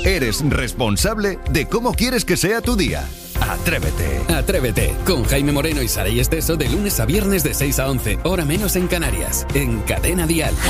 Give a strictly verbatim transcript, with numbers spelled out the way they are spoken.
Eres responsable de cómo quieres que sea tu día. Atrévete. Atrévete con Jaime Moreno y Saray Esteso de lunes a viernes de seis a once, hora menos en Canarias, en Cadena Dial.